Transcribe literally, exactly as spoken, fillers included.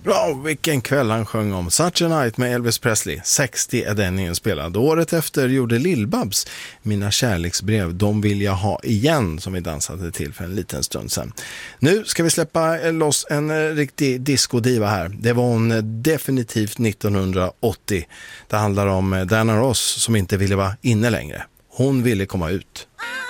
Ja, vilken kväll han sjöng om. Such a Night med Elvis Presley. sextio är den inspelad. Året efter gjorde Lill-Babs Mina kärleksbrev, de vill jag ha igen, som vi dansade till för en liten stund sedan. Nu ska vi släppa loss en riktig discodiva här. Det var hon definitivt nittonhundraåttio. Det handlar om Diana Ross som inte ville vara inne längre. Hon ville komma ut.